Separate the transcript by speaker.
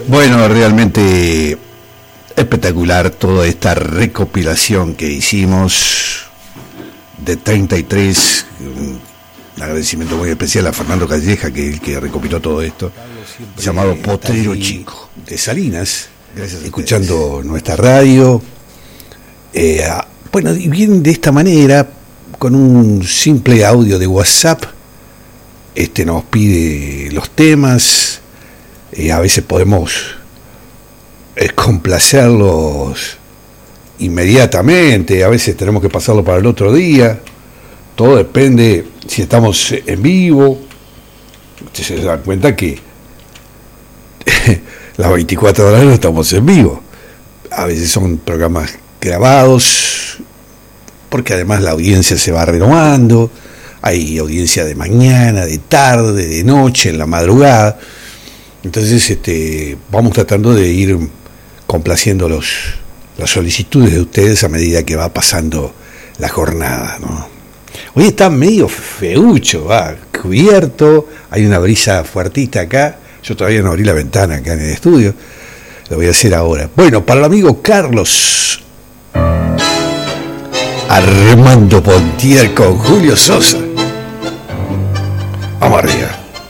Speaker 1: Bueno, realmente espectacular toda esta recopilación que hicimos de 33. Un agradecimiento muy especial a Fernando Calleja, que es el que recopiló todo esto, llamado Potrero Chico, de Salinas, escuchando nuestra radio. Bueno, y bien de esta manera, con un simple audio de WhatsApp, nos pide los temas. A veces podemos complacerlos inmediatamente, a veces tenemos que pasarlo para el otro día. Todo depende si estamos en vivo. Usted se da cuenta que las 24 horas no estamos en vivo. A veces son programas grabados, porque además la audiencia se va renovando. Hay audiencia de mañana, de tarde, de noche, en la madrugada. Entonces vamos tratando de ir complaciendo las solicitudes de ustedes a medida que va pasando la jornada, ¿no? Hoy está medio feucho, cubierto, hay una brisa fuertita acá. Yo todavía no abrí la ventana acá en el estudio, lo voy a hacer ahora. Bueno, para el amigo Carlos Armando Pontier con Julio Sosa.